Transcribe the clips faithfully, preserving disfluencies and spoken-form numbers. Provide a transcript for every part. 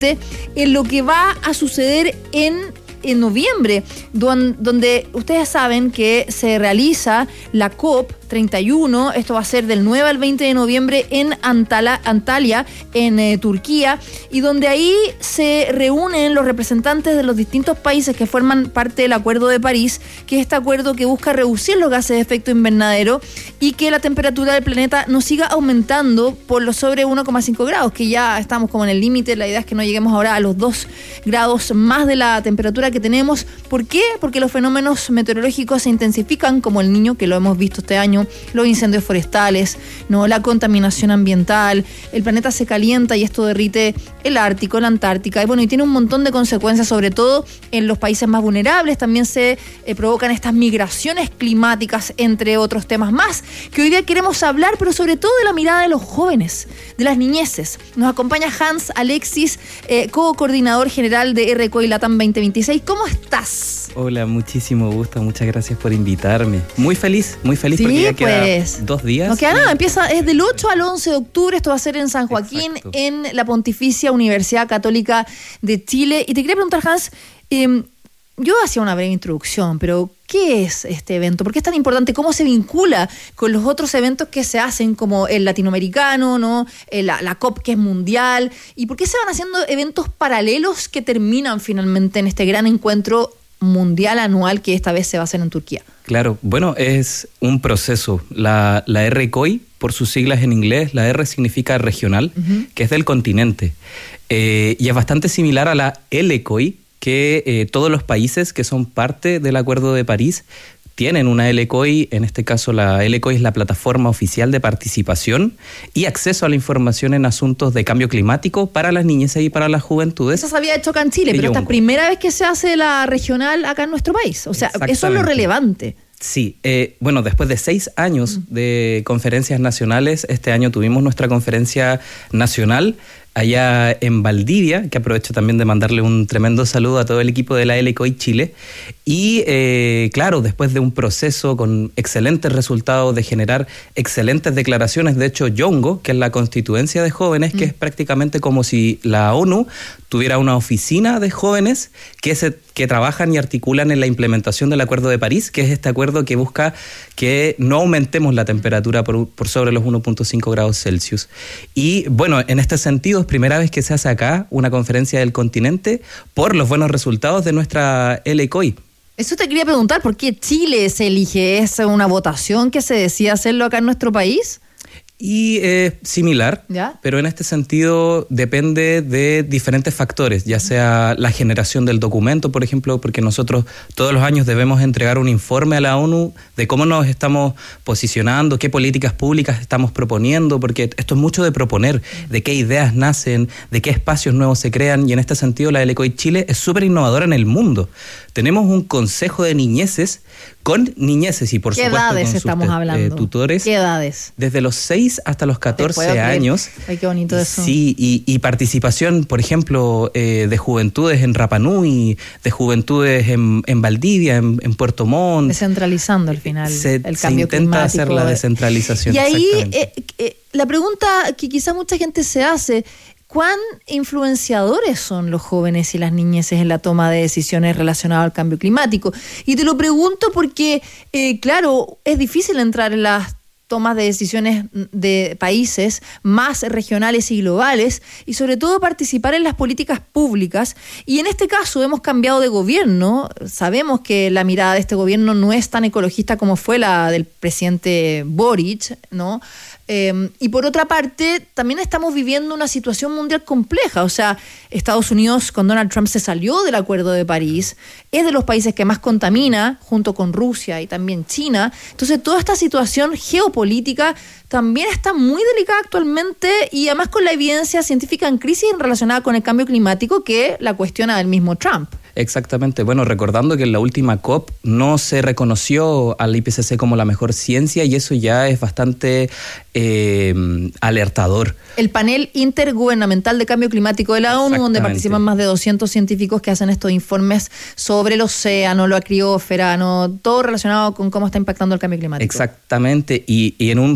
en lo que va a suceder en en noviembre, don, donde ustedes saben que se realiza la COP treinta y uno, esto va a ser del nueve al veinte de noviembre en Antala, Antalya, en eh, Turquía, y donde ahí se reúnen los representantes de los distintos países que forman parte del Acuerdo de París, que es este acuerdo que busca reducir los gases de efecto invernadero y que la temperatura del planeta no siga aumentando por los sobre uno coma cinco grados, que ya estamos como en el límite. La idea es que no lleguemos ahora a los dos grados más de la temperatura que tenemos. ¿Por qué? Porque los fenómenos meteorológicos se intensifican, como el Niño, que lo hemos visto este año, los incendios forestales, ¿no? La contaminación ambiental, el planeta se calienta y esto derrite el Ártico, la Antártica, y bueno, y tiene un montón de consecuencias, sobre todo en los países más vulnerables. También se eh, provocan estas migraciones climáticas, entre otros temas más, que hoy día queremos hablar, pero sobre todo de la mirada de los jóvenes, de las niñeces. Nos acompaña Hans Alexis, eh, co-coordinador general de R C O I Latam veinte veintiséis. ¿Cómo estás? Hola, muchísimo gusto, muchas gracias por invitarme. Muy feliz, muy feliz sí, porque ya queda pues, dos días. No queda nada, empieza, es del ocho al once de octubre, esto va a ser en San Joaquín, exacto, en la Pontificia Universidad Católica de Chile. Y te quería preguntar, Hans, eh, yo hacía una breve introducción, pero ¿qué es este evento? ¿Por qué es tan importante? ¿Cómo se vincula con los otros eventos que se hacen, como el latinoamericano, ¿no? la, la COP, que es mundial? ¿Y por qué se van haciendo eventos paralelos que terminan finalmente en este gran encuentro mundial anual que esta vez se va a hacer en Turquía? Claro, bueno, es un proceso. La, la R C O I, por sus siglas en inglés, la R significa regional, uh-huh, que es del continente. Eh, y es bastante similar a la L C O I, que eh, todos los países que son parte del Acuerdo de París tienen una L C O I. En este caso, la L C O I es la plataforma oficial de participación y acceso a la información en asuntos de cambio climático para las niñeces y para las juventudes. Eso se había hecho acá en Chile, pero esta es la primera vez que se hace la regional acá en nuestro país. O sea, eso es lo relevante. Sí, eh, bueno, después de seis años uh-huh. de conferencias nacionales, este año tuvimos nuestra conferencia nacional allá en Valdivia, que aprovecho también de mandarle un tremendo saludo a todo el equipo de la L C O I Chile. Y eh, claro, después de un proceso con excelentes resultados, de generar excelentes declaraciones, de hecho Yongo, que es la constituencia de jóvenes, mm. que es prácticamente como si la ONU tuviera una oficina de jóvenes que, se, que trabajan y articulan en la implementación del Acuerdo de París, que es este acuerdo que busca que no aumentemos la temperatura por, por sobre los uno punto cinco grados Celsius. Y bueno, en este sentido, es primera vez que se hace acá una conferencia del continente por los buenos resultados de nuestra L C O I. Eso te quería preguntar, ¿por qué Chile se elige? ¿Es una votación que se decide hacerlo acá en nuestro país? Y es eh, similar, ¿ya? Pero en este sentido depende de diferentes factores, ya sea la generación del documento, por ejemplo, porque nosotros todos los años debemos entregar un informe a la ONU de cómo nos estamos posicionando, qué políticas públicas estamos proponiendo, porque esto es mucho de proponer, de qué ideas nacen, de qué espacios nuevos se crean, y en este sentido la L C O I Chile es súper innovadora en el mundo. Tenemos un consejo de niñeces con niñeces y por ¿Qué supuesto edades con sus estamos te- hablando? eh, tutores. ¿Qué edades? Desde los seis hasta los catorce años. Ay, qué bonito eso. Sí, y, y participación, por ejemplo, eh, de juventudes en Rapa Nui, de juventudes en, en Valdivia, en, en Puerto Montt. Descentralizando al final se, el se cambio intenta climático. hacer la descentralización. Y ahí eh, eh, la pregunta que quizá mucha gente se hace: ¿cuán influenciadores son los jóvenes y las niñeces en la toma de decisiones relacionadas al cambio climático? Y te lo pregunto porque, eh, claro, es difícil entrar en las tomas de decisiones de países más regionales y globales, y sobre todo participar en las políticas públicas. Y en este caso hemos cambiado de gobierno. Sabemos que la mirada de este gobierno no es tan ecologista como fue la del presidente Boric, ¿no? Eh, y por otra parte, también estamos viviendo una situación mundial compleja. O sea, Estados Unidos con Donald Trump se salió del Acuerdo de París, es de los países que más contamina, junto con Rusia y también China. Entonces, toda esta situación geopolítica también está muy delicada actualmente, y además con la evidencia científica en crisis relacionada con el cambio climático que la cuestiona el mismo Trump. Exactamente. Bueno, recordando que en la última COP no se reconoció al I P C C como la mejor ciencia, y eso ya es bastante eh, alertador. El panel intergubernamental de cambio climático de la ONU, donde participan más de doscientos científicos que hacen estos informes sobre el océano, la criósfera, ¿no? Todo relacionado con cómo está impactando el cambio climático. Exactamente. Y, y en un momento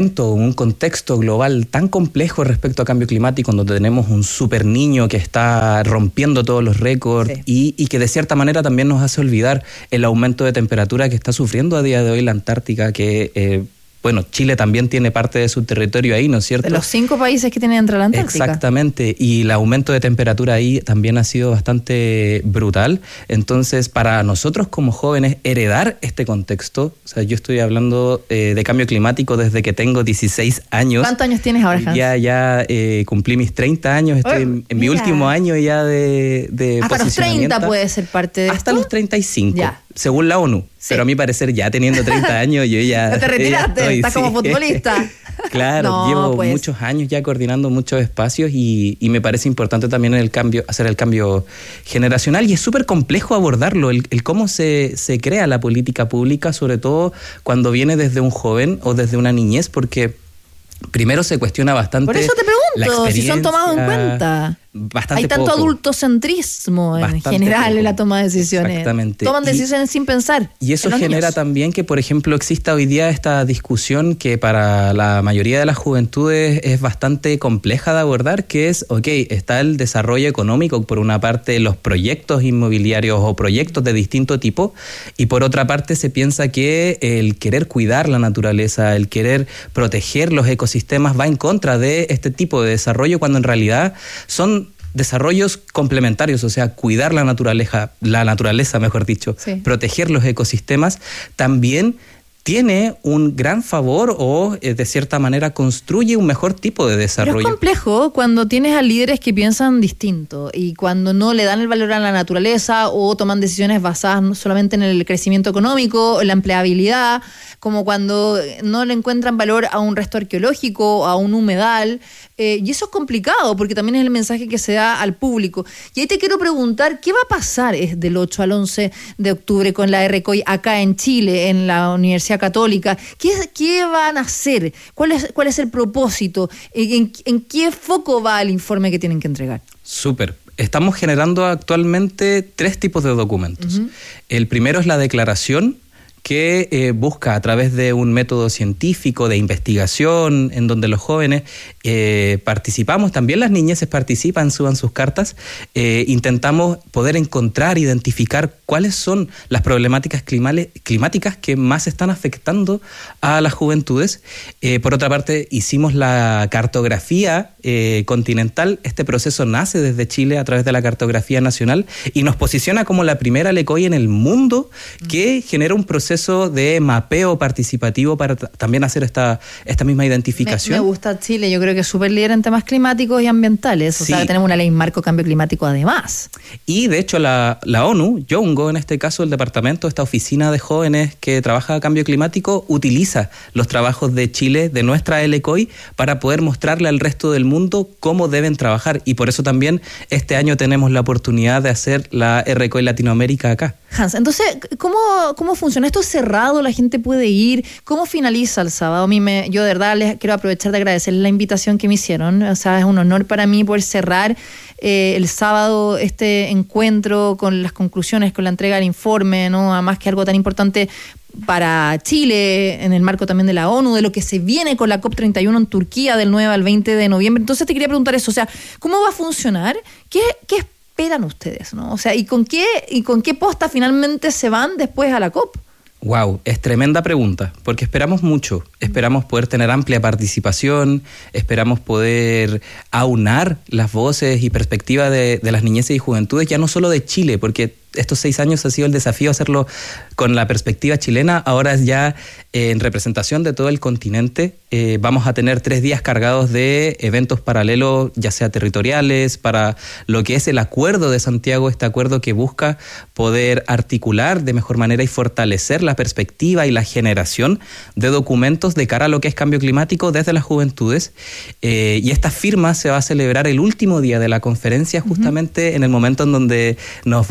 momento, en un contexto global tan complejo respecto a cambio climático, donde tenemos un super niño que está rompiendo todos los récords, sí. y, y que de cierta manera también nos hace olvidar el aumento de temperatura que está sufriendo a día de hoy la Antártica, que... Eh, Bueno, Chile también tiene parte de su territorio ahí, ¿no es cierto? De los cinco países que tienen entre la Antártica. Exactamente, y el aumento de temperatura ahí también ha sido bastante brutal. Entonces, para nosotros como jóvenes, heredar este contexto, o sea, yo estoy hablando eh, de cambio climático desde que tengo dieciséis años. ¿Cuántos años tienes ahora, Hans? Ya, ya eh, cumplí mis treinta años, estoy oh, en, en mi último año ya de, de hasta los treinta puede ser parte de Hasta esto? los treinta y cinco, ya. Según la ONU. Sí. Pero a mi parecer, ya teniendo treinta años, yo ya... Ya te retiraste, estoy, estás sí. como futbolista. Claro, no, llevo pues. muchos años ya coordinando muchos espacios y, y me parece importante también el cambio, hacer el cambio generacional, y es súper complejo abordarlo, el, el cómo se, se crea la política pública, sobre todo cuando viene desde un joven o desde una niñez, porque primero se cuestiona bastante. Por eso te pregunto, si son tomados en cuenta. Bastante Hay tanto poco. adultocentrismo en Bastante general poco. en la toma de decisiones. Exactamente. Toman decisiones y, sin pensar. Y eso genera niños. También que, por ejemplo, exista hoy día esta discusión que para la mayoría de las juventudes es bastante compleja de abordar, que es, ok, está el desarrollo económico, por una parte los proyectos inmobiliarios o proyectos de distinto tipo, y por otra parte se piensa que el querer cuidar la naturaleza, el querer proteger los ecosistemas va en contra de este tipo de desarrollo, cuando en realidad son desarrollos complementarios, o sea, cuidar la naturaleza, la naturaleza, mejor dicho, sí. proteger los ecosistemas, también tiene un gran favor o, eh, de cierta manera, construye un mejor tipo de desarrollo. Pero es complejo cuando tienes a líderes que piensan distinto y cuando no le dan el valor a la naturaleza o toman decisiones basadas no solamente en el crecimiento económico, en la empleabilidad, como cuando no le encuentran valor a un resto arqueológico, a un humedal, eh, y eso es complicado porque también es el mensaje que se da al público. Y ahí te quiero preguntar, ¿qué va a pasar del ocho al once de octubre con la R C O I acá en Chile, en la Universidad Católica? ¿Qué, qué van a hacer? ¿Cuál es, cuál es el propósito? ¿En, en qué foco va el informe que tienen que entregar? Súper. Estamos generando actualmente tres tipos de documentos. Uh-huh. El primero es la declaración, que eh, busca a través de un método científico de investigación en donde los jóvenes eh, participamos, también las niñeces participan, suban sus cartas, eh, intentamos poder encontrar, identificar cuáles son las problemáticas climales, climáticas que más están afectando a las juventudes. Eh, por otra parte, hicimos la cartografía eh, continental. Este proceso nace desde Chile a través de la cartografía nacional y nos posiciona como la primera L C O I en el mundo que genera un proceso de mapeo participativo para t- también hacer esta, esta misma identificación. Me, me gusta Chile, yo creo que es súper líder en temas climáticos y ambientales, o sí. sea, que tenemos una ley marco cambio climático además. Y de hecho la, la ONU, YOUNGO en este caso, el departamento, esta oficina de jóvenes que trabaja cambio climático, utiliza los trabajos de Chile, de nuestra L C O I, para poder mostrarle al resto del mundo cómo deben trabajar, y por eso también este año tenemos la oportunidad de hacer la R C O I Latinoamérica acá. Hans, entonces, ¿cómo, cómo funciona? ¿Esto es cerrado? ¿La gente puede ir? ¿Cómo finaliza el sábado? A mí me, yo de verdad les quiero aprovechar de agradecerles la invitación que me hicieron. O sea, es un honor para mí poder cerrar eh, el sábado este encuentro con las conclusiones, con la entrega del informe, ¿no? Además que algo tan importante para Chile, en el marco también de la ONU, de lo que se viene con la COP treinta y uno en Turquía del nueve al veinte de noviembre. Entonces te quería preguntar eso, o sea, ¿cómo va a funcionar? ¿Qué, qué esperan ustedes, ¿no? O sea, ¿y con qué, y con qué posta finalmente se van después a la COP? Wow, es tremenda pregunta, porque esperamos mucho. Esperamos poder tener amplia participación, esperamos poder aunar las voces y perspectivas de, de las niñeces y juventudes, ya no solo de Chile, porque estos seis años ha sido el desafío hacerlo con la perspectiva chilena, ahora es ya eh, en representación de todo el continente. Eh, vamos a tener tres días cargados de eventos paralelos, ya sea territoriales, para lo que es el Acuerdo de Santiago, este acuerdo que busca poder articular de mejor manera y fortalecer la perspectiva y la generación de documentos de cara a lo que es cambio climático desde las juventudes. Eh, y esta firma se va a celebrar el último día de la conferencia, justamente uh-huh. en el momento en donde nos vas a acompañar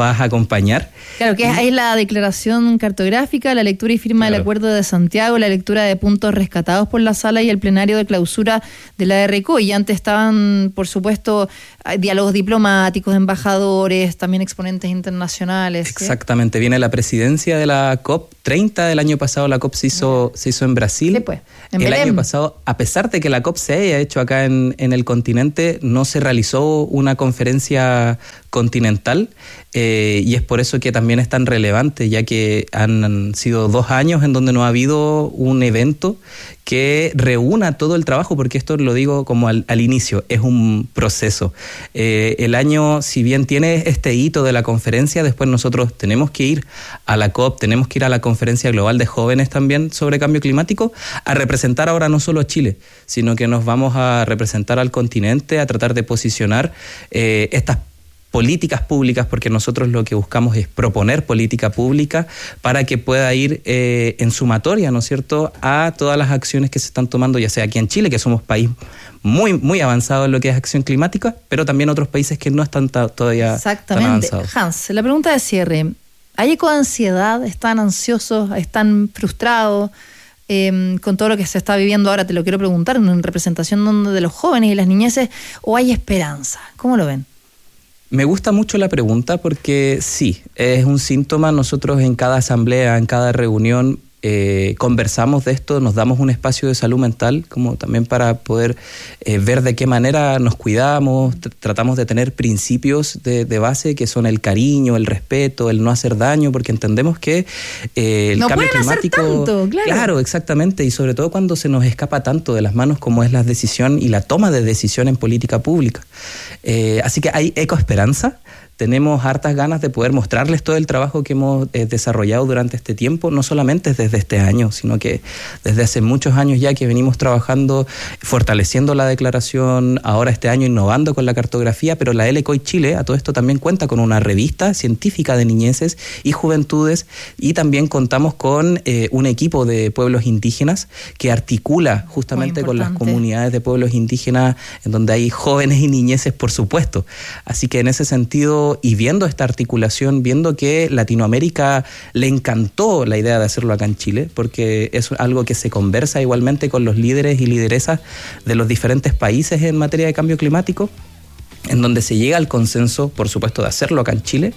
acompañar. Claro, que es, es la declaración cartográfica, la lectura y firma claro. del Acuerdo de Santiago, la lectura de puntos rescatados por la sala y el plenario de clausura de la R C O. Y antes estaban, por supuesto, diálogos diplomáticos, embajadores, también exponentes internacionales. Exactamente, ¿sí? Viene la presidencia de la COP treinta del año pasado, la COP se hizo, se hizo en Brasil. Sí, pues, en el Belém. Año pasado, a pesar de que la COP se haya hecho acá en, en el continente, no se realizó una conferencia continental eh, y es por eso que también es tan relevante, ya que han, han sido dos años en donde no ha habido un evento que reúna todo el trabajo, porque esto lo digo como al, al inicio, es un proceso. Eh, el año, si bien tiene este hito de la conferencia, después nosotros tenemos que ir a la COP, tenemos que ir a la Conferencia Global de Jóvenes también sobre Cambio Climático, a representar ahora no solo a Chile, sino que nos vamos a representar al continente, a tratar de posicionar eh, estas políticas públicas, porque nosotros lo que buscamos es proponer política pública para que pueda ir eh, en sumatoria, ¿no es cierto?, a todas las acciones que se están tomando, ya sea aquí en Chile, que somos país muy muy avanzado en lo que es acción climática, pero también otros países que no están ta- todavía Exactamente. tan avanzados. Hans, la pregunta de cierre, ¿hay ecoansiedad? ¿Están ansiosos? ¿Están frustrados? Eh, con todo lo que se está viviendo ahora, te lo quiero preguntar, en representación de los jóvenes y las niñeces, ¿o hay esperanza? ¿Cómo lo ven? Me gusta mucho la pregunta porque sí, es un síntoma. Nosotros en cada asamblea, en cada reunión, eh, conversamos de esto, nos damos un espacio de salud mental, como también para poder eh, ver de qué manera nos cuidamos, tr- tratamos de tener principios de, de base que son el cariño, el respeto, el no hacer daño, porque entendemos que eh, el no cambio pueden climático... hacer tanto, claro. Claro, exactamente, y sobre todo cuando se nos escapa tanto de las manos como es la decisión y la toma de decisión en política pública. Eh, así que hay ecoesperanza. Tenemos hartas ganas de poder mostrarles todo el trabajo que hemos eh, desarrollado durante este tiempo, no solamente desde este año, sino que desde hace muchos años ya que venimos trabajando, fortaleciendo la declaración, ahora este año innovando con la cartografía, pero la L C O I Chile a todo esto también cuenta con una revista científica de niñeces y juventudes, y también contamos con eh, un equipo de pueblos indígenas que articula justamente con las comunidades de pueblos indígenas, en donde hay jóvenes y niñeces, por supuesto. Así que en ese sentido, y viendo esta articulación, viendo que Latinoamérica le encantó la idea de hacerlo acá en Chile, porque es algo que se conversa igualmente con los líderes y lideresas de los diferentes países en materia de cambio climático, en donde se llega al consenso, por supuesto, de hacerlo acá en Chile,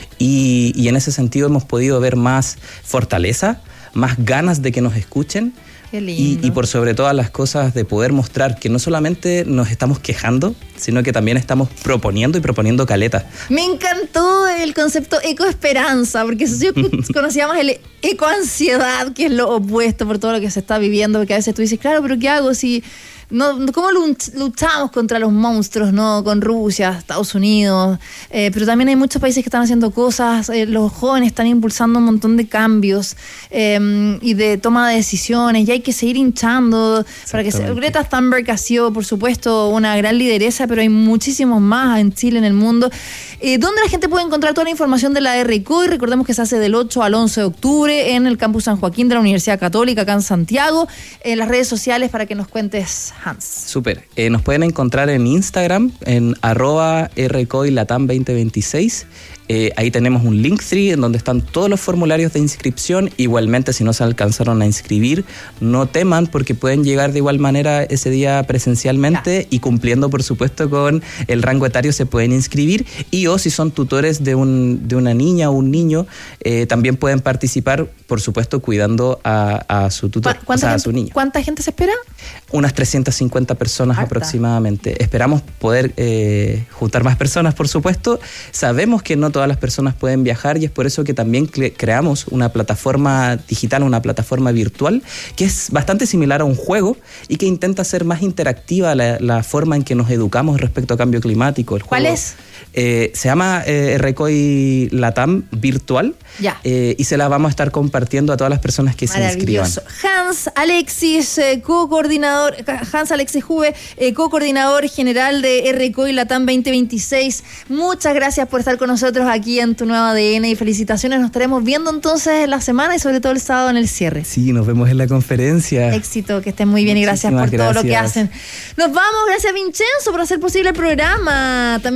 y, y en ese sentido hemos podido ver más fortaleza, más ganas de que nos escuchen. Qué lindo. Y, y por sobre todas las cosas de poder mostrar que no solamente nos estamos quejando, sino que también estamos proponiendo y proponiendo caleta. Me encantó el concepto ecoesperanza, porque yo conocía más el ecoansiedad, que es lo opuesto por todo lo que se está viviendo, porque a veces tú dices, claro, pero ¿qué hago si... No, ¿cómo luchamos contra los monstruos, no? Con Rusia, Estados Unidos, eh, pero también hay muchos países que están haciendo cosas, eh, los jóvenes están impulsando un montón de cambios eh, y de toma de decisiones, y hay que seguir hinchando para que se, Greta Thunberg ha sido, por supuesto, una gran lideresa, pero hay muchísimos más en Chile, en el mundo. Eh, ¿Dónde la gente puede encontrar toda la información de la R C O I? Recordemos que se hace del ocho al once de octubre en el Campus San Joaquín de la Universidad Católica, acá en Santiago. En las redes sociales para que nos cuentes, Hans. Súper. Eh, nos pueden encontrar en Instagram, en arroba rcoilatam veinte veintiséis. Eh, ahí tenemos un Linktree en donde están todos los formularios de inscripción. Igualmente, si no se alcanzaron a inscribir, no teman, porque pueden llegar de igual manera ese día presencialmente, ya. Y cumpliendo, por supuesto, con el rango etario se pueden inscribir. Y o si son tutores de, un, de una niña o un niño, eh, también pueden participar, por supuesto, cuidando a, a su tutor, o sea, a su niño. ¿Cuánta gente se espera? Unas trescientas cincuenta personas Harta. aproximadamente. Esperamos poder eh, juntar más personas, por supuesto. Sabemos que no todas las personas pueden viajar, y es por eso que también cre- creamos una plataforma digital, una plataforma virtual, que es bastante similar a un juego y que intenta ser más interactiva la, la forma en que nos educamos respecto a cambio climático. El ¿Cuál juego, es? Eh, se llama eh, R C O I Latam Virtual, ya. eh, y se la vamos a estar compartiendo a todas las personas que se inscriban. Hans Alexis, eh, co-coordinador, Hans Alexis Juve, eh, co-coordinador general de R C O I Latam veinte veintiséis. Muchas gracias por estar con nosotros aquí en Tu Nuevo A D N y felicitaciones. Nos estaremos viendo entonces en la semana y sobre todo el sábado en el cierre. Sí, nos vemos en la conferencia. Éxito, que estén muy bien. Muchísimas y gracias por gracias. todo lo que hacen. Nos vamos, gracias a Vincenzo por hacer posible el programa. También a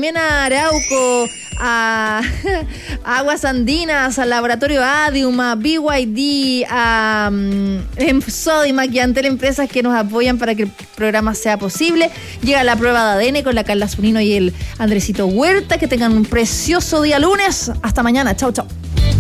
Arauco, a, a Aguas Andinas, al Laboratorio Adium, a B Y D, a um, Sodimac y a Entel Empresas que nos apoyan para que el programa sea posible. Llega la prueba de A D N con la Carla Zunino y el Andresito Huerta. Que tengan un precioso día lunes. Hasta mañana. Chau, chau.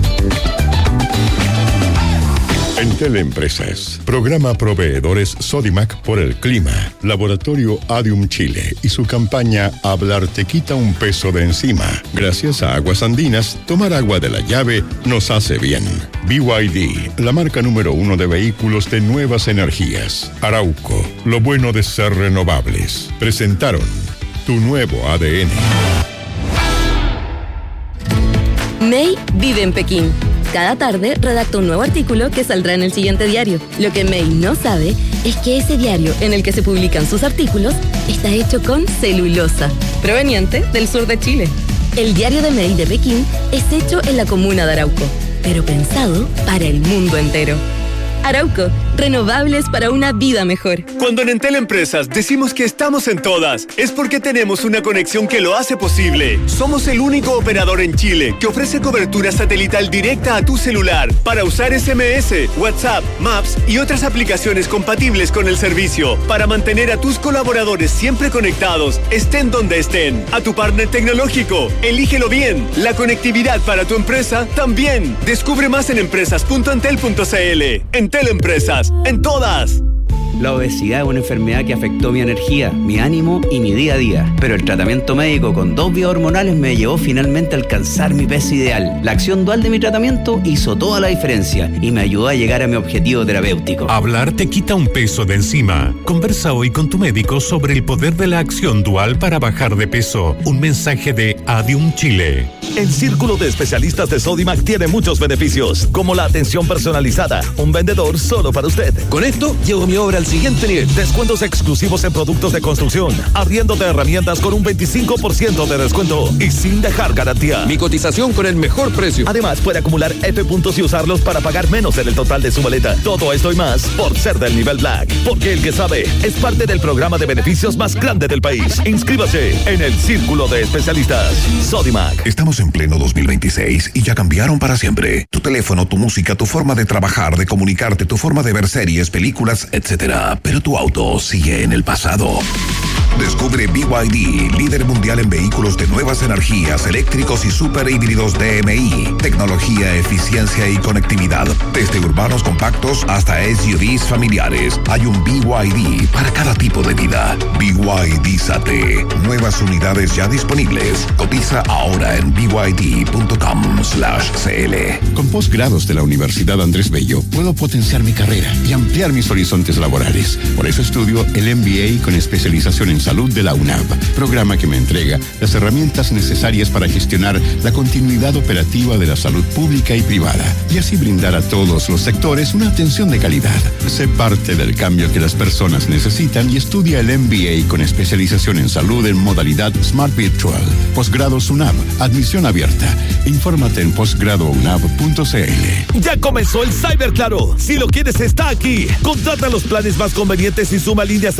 Entel Empresas, programa Proveedores Sodimac por el clima, Laboratorio Adium Chile y su campaña Hablar te quita un peso de encima. Gracias a Aguas Andinas, tomar agua de la llave nos hace bien. B Y D, la marca número uno de vehículos de nuevas energías. Arauco, lo bueno de ser renovables. Presentaron tu nuevo A D N. May vive en Pekín. Cada tarde redacta un nuevo artículo que saldrá en el siguiente diario. Lo que May no sabe es que ese diario en el que se publican sus artículos está hecho con celulosa, proveniente del sur de Chile. El diario de May de Pekín es hecho en la comuna de Arauco, pero pensado para el mundo entero. Arauco, renovables para una vida mejor. Cuando en Entel Empresas decimos que estamos en todas, es porque tenemos una conexión que lo hace posible. Somos el único operador en Chile que ofrece cobertura satelital directa a tu celular para usar S M S, WhatsApp, Maps y otras aplicaciones compatibles con el servicio, para mantener a tus colaboradores siempre conectados, estén donde estén. A tu partner tecnológico, elígelo bien. La conectividad para tu empresa también. Descubre más en empresas punto entel punto c l. Entel Empresas, en todas. La obesidad es una enfermedad que afectó mi energía, mi ánimo y mi día a día. Pero el tratamiento médico con dos vías hormonales me llevó finalmente a alcanzar mi peso ideal. La acción dual de mi tratamiento hizo toda la diferencia y me ayudó a llegar a mi objetivo terapéutico. Hablar te quita un peso de encima. Conversa hoy con tu médico sobre el poder de la acción dual para bajar de peso. Un mensaje de Adium Chile. El círculo de especialistas de Sodimac tiene muchos beneficios, como la atención personalizada, un vendedor solo para usted. Con esto, llevo mi obra al siguiente nivel. Descuentos exclusivos en productos de construcción, arriendo de herramientas con un veinticinco por ciento de descuento y sin dejar garantía. Mi cotización con el mejor precio. Además, puede acumular F puntos y usarlos para pagar menos en el total de su maleta. Todo esto y más por ser del nivel Black. Porque el que sabe es parte del programa de beneficios más grande del país. Inscríbase en el círculo de especialistas Sodimac. Estamos en pleno dos mil veintiséis y ya cambiaron para siempre. Tu teléfono, tu música, tu forma de trabajar, de comunicarte, tu forma de ver series, películas, etcétera. Pero tu auto sigue en el pasado. Descubre B Y D, líder mundial en vehículos de nuevas energías, eléctricos y super híbridos D M I. Tecnología, eficiencia y conectividad. Desde urbanos compactos hasta S U Vs familiares. Hay un B Y D para cada tipo de vida. B Y D Sate. Nuevas unidades ya disponibles. Cotiza ahora en b y d punto com slash c l. Con posgrados de la Universidad Andrés Bello, puedo potenciar mi carrera y ampliar mis horizontes laborales. Por eso estudio el M B A con especialización en salud de la U N A V, programa que me entrega las herramientas necesarias para gestionar la continuidad operativa de la salud pública y privada y así brindar a todos los sectores una atención de calidad. Sé parte del cambio que las personas necesitan y estudia el M B A con especialización en salud en modalidad Smart Virtual. Posgrados U N A V, admisión abierta. Infórmate en posgrado u n a v punto c l. Ya comenzó el Cyber Claro. Si lo quieres, está aquí. Contrata los planes más convenientes y suma líneas